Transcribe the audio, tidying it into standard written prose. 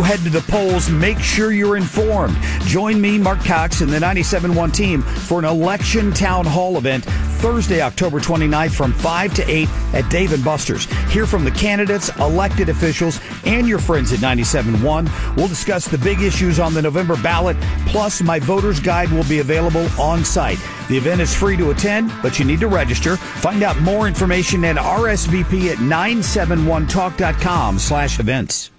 head to the polls. Make sure you're informed. Join me, Mark Cox, and the 97.1 team for an election town hall event Thursday, October 29th from 5 to 8 at Dave & Buster's. Hear from the candidates, elected officials, and your friends at 97.1. We'll discuss the big issues on the November ballot, plus my voter's guide will be available on site. The event is free to attend, but you need to register. Find out more information at RSVP at 971talk.com/events.